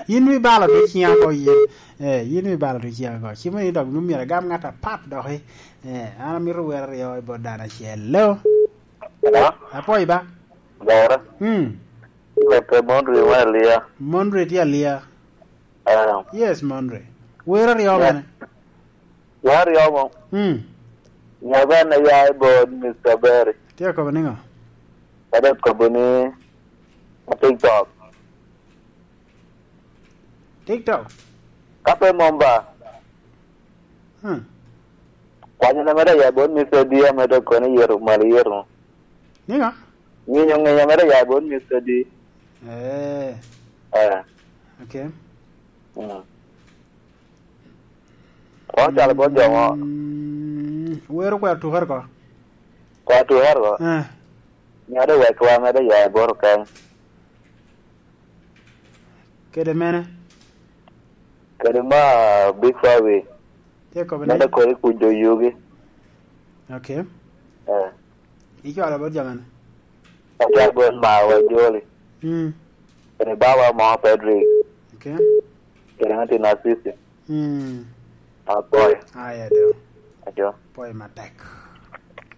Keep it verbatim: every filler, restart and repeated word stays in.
yin wi bala do chia ko yin eh yin wi bala do chia ko chi mai dog nu mi gam ngata pap do he eh ana mi ru wer yo bo dana hello Hello? Apoi ba? Dora? Hmm. Like a Mondre, well, yeah. Mondre tia lia. Um, Yes, Mondre. Where are you, man? where are you? Hmm. Never know I bought Mister Berry. Tia ko baninga. I don't company. I TikTok. TikTok. Kape Momba. Hmm. Kwanya na mera ya bought Mister D. I made a corner year of my year. Ninga? Me young and Yamada ya bought Mister D. Eh. Uh, Okay. mm. What's all about your one? Mm, where were to her go? Quite to her. Eh. Never went to Amada ya bought a Ke de mena. Kadima big five. Tia ko Nada baninga. koi kujo yugi. Okay. Uh, Iko ala bod jaman. I got my way, Jolly. Hmm. And a bawa ma Pedri. Okay. Kaya na sisi. Hmm. Ah, boy. Ah, yeah, do. Ajo. Boy, my deck.